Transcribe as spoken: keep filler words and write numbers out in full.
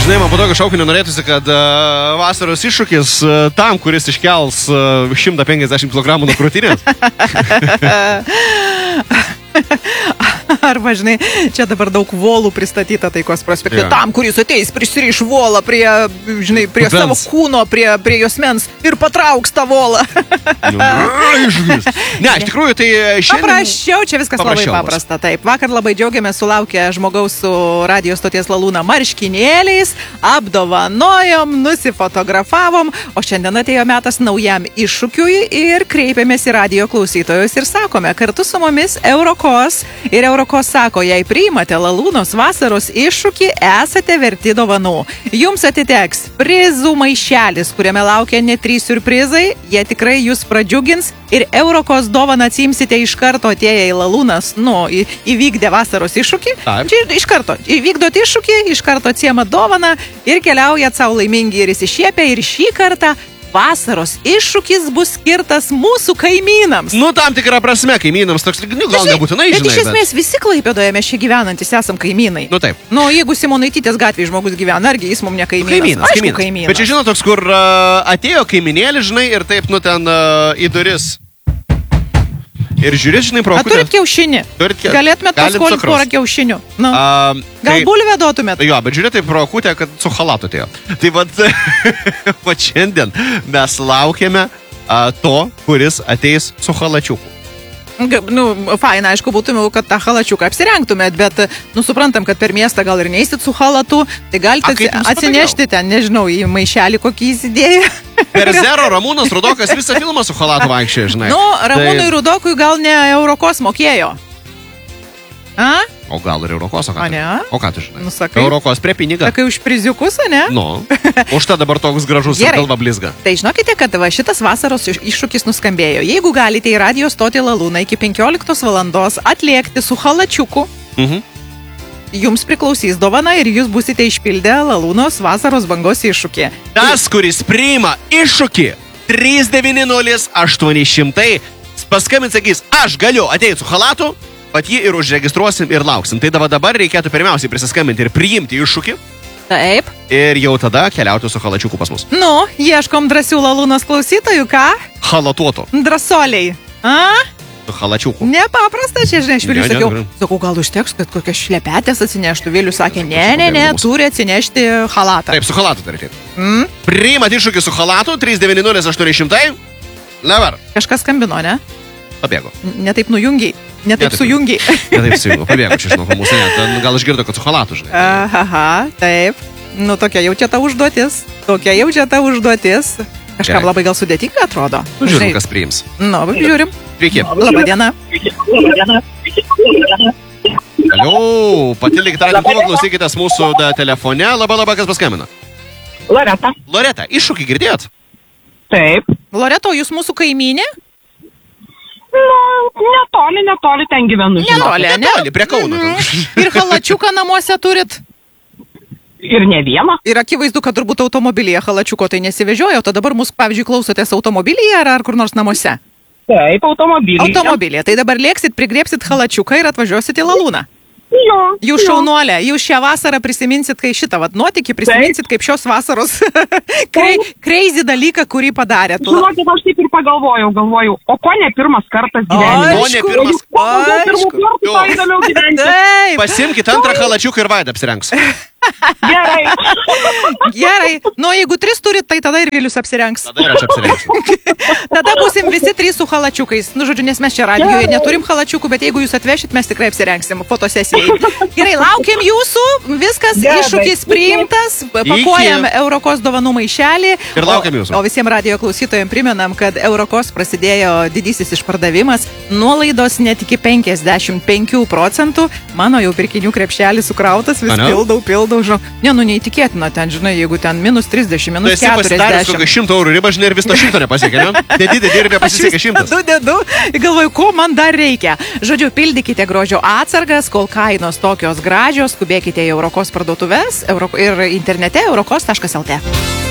Žinai, man po tokio šaukinio norėtųsi, kad uh, vasaros iššūkis uh, tam, kuris iškels uh, šimtą penkiasdešimt kilogramų nuo krūtinės. Arba, žinai, čia dabar daug volų pristatyta Taikos prospekte. Yeah. Tam, kuris ateis, prisiriš volą prie, žinai, prie Vens. savo kūno, prie, prie jos ir patrauks tą volą. Iššūkis. Ne, iš tikrųjų, tai šiandien... Paprasčiau, čia viskas labai Paprasčiau bus. paprasta. Taip, vakar labai džiaugiamės sulaukę žmogaus su radio stoties Lalūna marškinėliais, apdovanojom, nusifotografavom, o šiandien atėjo metas naujam iššūkiui ir kreipėmės į radio klausytojus ir sakome, kartu su mumis Eurokos ir Eurokos sako, jei priimate Lalūnos vasaros iššūkį, esate verti dovanų. Jums atiteks prizų maišelis, kuriame laukia net trys siurprizai, jie tikrai jūs pradžiugins ir Eurokos dovaną atsiimsite iš karto atėję į Lalūnas, nu, į, įvykdę vasaros iššūkį. Taip. Čia iš karto įvykdot iššūkį, iš karto atsiimat dovaną ir keliaujat savo laimingi ir įsišiepę ir šį kartą vasaros iššūkis bus skirtas mūsų kaimynams. Nu, tam tikrą prasme, kaimynams toks, nu, gal nebūtinai, bet žinai. iš esmės visi Klaipėdoje mes čia gyvenantis esam kaimynai. Nu, taip. Nu, jeigu Simonaitytės gatvėje žmogus gyvena, argi jis mums ne kaimynas. Kaimynas, Aišku, kaimynas. kaimynas. Bet čia žinot toks, kur uh, atėjo kaiminėlis, žinai, ir taip, nu, ten uh, į duris. Ir žiūrės, žinai, pro A, turit kiaušinį? Turit kiau- Galėtumėt Galim paskolinti cukraus. porą kiaušinių. Nu. Um, Gal bulvę duotumėt? Jo, bet žiūrėt, tai pro akutę, kad su halatu atėjo. Tai vat, vat šiandien mes laukiame uh, to, kuris ateis su halačiuku. G- Nu, faina, aišku, būtume, kad tą halačiuką apsirengtumėt, bet, nu, suprantam, kad per miestą gal ir neisit su halatu, tai galite A, kaip jums atsinešti ten, nežinau, į maišelį kokį įsidėję. Per Zero Ramūnas Rudokas visą filmą su halatu vaikščia, žinai. Nu, Ramūnui Tai- Rudokui gal ne Eurokos mokėjo. A? O gal ir Eurokos, o ką? A, tu- ne? O ką tu žinai? Nu, sakai. Eurokos prie pinigą. Sakai už priziukus, ne? Nu, už tą dabar toks gražus ir Gerai. galva blizga. Tai žinokite, kad va, šitas vasaros iš- iššūkis nuskambėjo. Jeigu galite į radio stotį Lalūną iki penkioliktos valandos atlėkti su halačiuku, Mhm. jums priklausys dovana ir jūs busite išpildę Lalūnos vasaros bangos iššūkį. Tas, kuris priima iššūkį trys devyni nulis aštuoni šimtai, paskambins, sakys, aš galiu ateiti su halatu, pat jį ir užregistruosim ir lauksim. Tai dabar dabar reikėtų pirmiausiai prisiskambinti ir priimti iššūkį Taip. ir jau tada keliauti su halačiuku pas mus. Nu, ieškom drąsių Lalūnos klausytojų, ką? Halatuoto Drąsoliai. A? su halačiuku. Nepaprasta, čia, žinai, aš Viliui Ne, ne, sakiau, gerai. sakau, gal užteks, kad kokias šlepetės atsineštų. Vilius sakė, ne, ne, ne, turi atsinešti halatą. Taip, su halatu turite. Mm? Priimat iššūkį su halatu trys devyni nulis aštuoni šimtai. Dabar. Kažkas skambino, ne? Pabėgo. Ne taip nujungiai, ne taip taip. sujungiai. Ne taip sujungo. Pabėgo čia, žinau, mūsų net. Ten gal išgirdo, kad su halatu, žinai. Aha, taip. Nu, tokia jau čia ta užduotis. Tokia jau čia ta užduotis. Kažkam Gerai. labai gal sudėtinga atrodo. Nu, žiūrim, kas priims. Nu, žiūrim. Sveiki. Labą dieną. Aliu, patilikite radiotuvą, klausykitės mūsų da, telefone. Labai labai, kas paskambina. Loreta. Loreta, iššūkį girdėjot? Taip. Loreto, jūs mūsų kaimynė? Nu, netoli, netoli ten gyvenu. žinok. Netoli, ne? Netoli, prie Kauno. Mhm. Ir halačiuką namuose turit? Ir ne vieną. Ir akivaizdu, kad turbūt automobilyje halačiuko tai nesivežioja, o tada dabar mūsų, pavyzdžiui, klausotės automobilyje ar, ar kur nors namuose? Taip, automobilį. Automobilyje. Tai dabar lėksit, prigrėpsit halačiuką ir atvažiuosit į Lalūną. Jo. Jūs šaunuolė, jūs šią vasarą prisiminsit, kai šitą vat nuotykį, prisiminsit kaip šios vasaros krei, crazy dalyką, kurį padarėt. Žinokit, aš taip ir pagalvojau, galvojau, o ko ne pirmas kartas gyvenime? O ne pirmas. Aišku. Jo. Tai įdomiau gyventi. Taip, Pasimkite antrą halačiuką ir Vaidą apsirengs. Gerai. gerai. Nu, jeigu tris turit, tai tada ir Vilius apsirengs. Tada ir aš apsirengsiu. Tada būsim visi trys su halačiukais. Nu, žodžiu, nes mes čia radijoje neturim halačiukų, bet jeigu jūs atvešit, mes tikrai apsirengsim fotosesijai. Gerai, laukiam jūsų. Viskas, Gerai. iššūkis priimtas. Pakuojam Eurokos dovanų maišelį. Ir laukiam jūsų. O, o visiems radio klausytojams primenam, kad Eurokos prasidėjo didysis išpardavimas. Nuolaidos net iki penkiasdešimt penkių procentų. Mano jau pirkinių krepšelis sukrautas, vis Ane? pildau, pildau. Žinau. Ne, nu neįtikėtina ten, žinai, jeigu ten minus trisdešimt, Tu minus esi pasidaręs kokią keturiasdešimt. šimto eurų ribą, žinai, ir vis to šimto nepasiekė, ne? Dedi, dedi ir nepasisekė šimtas. Du dedu ir galvoju, ko man dar reikia. Žodžiu, pildykite grožio atsargas, kol kainos tokios gražios, skubėkite į Eurokos parduotuves Euro ir internete eurokos taškas lt.